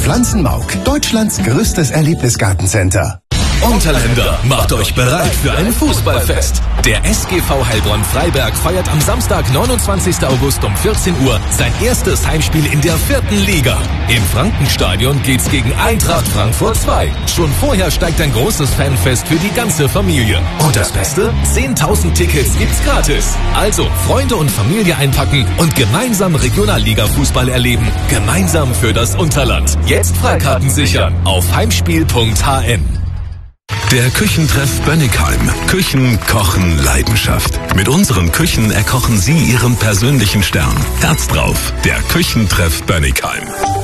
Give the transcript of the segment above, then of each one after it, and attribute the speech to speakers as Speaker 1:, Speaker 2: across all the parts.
Speaker 1: Pflanzenmauk, Deutschlands größtes Erlebnisgartencenter.
Speaker 2: Unterländer, macht euch bereit für ein Fußballfest. Der SGV Heilbronn-Freiberg feiert am Samstag, 29. August um 14 Uhr sein erstes Heimspiel in der 4. Liga. Im Frankenstadion geht's gegen Eintracht Frankfurt 2. Schon vorher steigt ein großes Fanfest für die ganze Familie. Und das Beste? 10.000 Tickets gibt's gratis. Also Freunde und Familie einpacken und gemeinsam Regionalliga-Fußball erleben. Gemeinsam für das Unterland. Jetzt Freikarten sichern auf heimspiel.hn.
Speaker 3: Der Küchentreff Bönnigheim. Küchen, Kochen, Leidenschaft. Mit unseren Küchen erkochen Sie Ihren persönlichen Stern. Herz drauf, der Küchentreff Bönnigheim.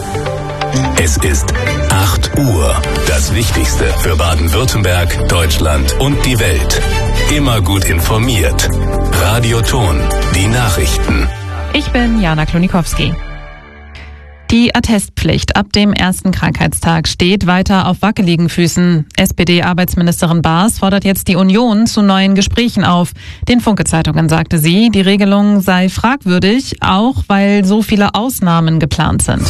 Speaker 4: Es ist 8 Uhr. Das Wichtigste für Baden-Württemberg, Deutschland und die Welt. Immer gut informiert. Radio Ton, die Nachrichten.
Speaker 5: Ich bin Jana Klonikowski. Die Attestpflicht ab dem ersten Krankheitstag steht weiter auf wackeligen Füßen. SPD-Arbeitsministerin Baas fordert jetzt die Union zu neuen Gesprächen auf. Den Funke-Zeitungen sagte sie, die Regelung sei fragwürdig, auch weil so viele Ausnahmen geplant sind.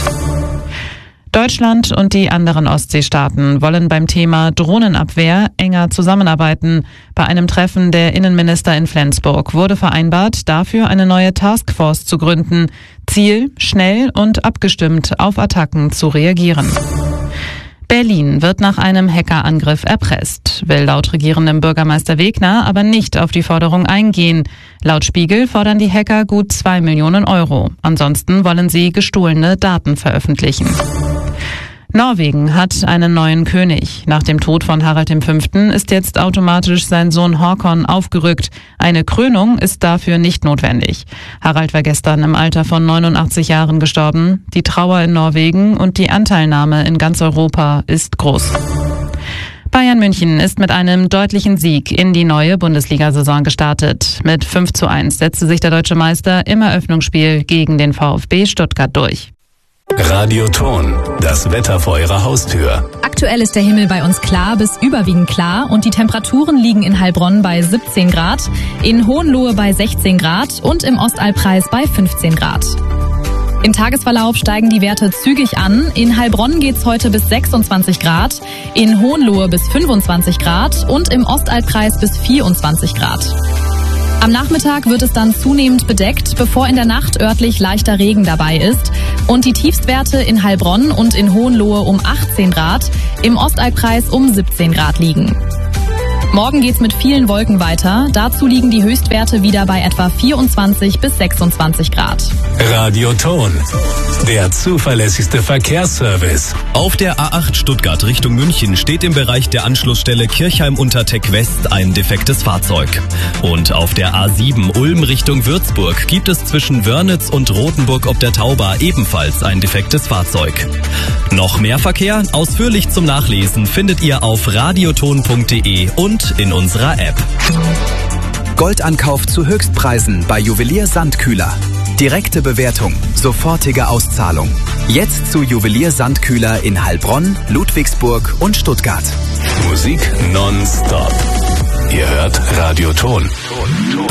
Speaker 5: Deutschland und die anderen Ostseestaaten wollen beim Thema Drohnenabwehr enger zusammenarbeiten. Bei einem Treffen der Innenminister in Flensburg wurde vereinbart, dafür eine neue Taskforce zu gründen. Ziel, schnell und abgestimmt auf Attacken zu reagieren. Berlin wird nach einem Hackerangriff erpresst, will laut regierendem Bürgermeister Wegner aber nicht auf die Forderung eingehen. Laut Spiegel fordern die Hacker gut 2 Millionen Euro. Ansonsten wollen sie gestohlene Daten veröffentlichen. Norwegen hat einen neuen König. Nach dem Tod von Harald V. ist jetzt automatisch sein Sohn Håkon aufgerückt. Eine Krönung ist dafür nicht notwendig. Harald war gestern im Alter von 89 Jahren gestorben. Die Trauer in Norwegen und die Anteilnahme in ganz Europa ist groß. Bayern München ist mit einem deutlichen Sieg in die neue Bundesliga-Saison gestartet. Mit 5:1 setzte sich der deutsche Meister im Eröffnungsspiel gegen den VfB Stuttgart durch.
Speaker 4: Radio Ton, das Wetter vor Ihrer Haustür.
Speaker 6: Aktuell ist der Himmel bei uns klar bis überwiegend klar und die Temperaturen liegen in Heilbronn bei 17 Grad, in Hohenlohe bei 16 Grad und im Ostalbkreis bei 15 Grad. Im Tagesverlauf steigen die Werte zügig an. In Heilbronn geht's heute bis 26 Grad, in Hohenlohe bis 25 Grad und im Ostalbkreis bis 24 Grad. Am Nachmittag wird es dann zunehmend bedeckt, bevor in der Nacht örtlich leichter Regen dabei ist und die Tiefstwerte in Heilbronn und in Hohenlohe um 18 Grad, im Ostalbkreis um 17 Grad liegen. Morgen geht's mit vielen Wolken weiter. Dazu liegen die Höchstwerte wieder bei etwa 24 bis 26 Grad.
Speaker 4: Radio Ton, der zuverlässigste Verkehrsservice.
Speaker 2: Auf der A8 Stuttgart Richtung München steht im Bereich der Anschlussstelle Kirchheim-Unterteck West ein defektes Fahrzeug. Und auf der A7 Ulm Richtung Würzburg gibt es zwischen Wörnitz und Rothenburg ob der Tauber ebenfalls ein defektes Fahrzeug. Noch mehr Verkehr, ausführlich zum Nachlesen, findet ihr auf radioton.de und in unserer App.
Speaker 7: Goldankauf zu Höchstpreisen bei Juwelier Sandkühler. Direkte Bewertung, sofortige Auszahlung. Jetzt zu Juwelier Sandkühler in Heilbronn, Ludwigsburg und Stuttgart.
Speaker 4: Musik nonstop. Ihr hört Radio Ton.